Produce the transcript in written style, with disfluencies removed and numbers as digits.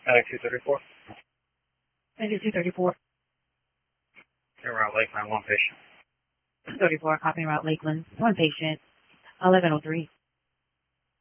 Medic 234. Medic 234. Route Lakeland, one patient. 234, copy route Lakeland, one patient, 1103.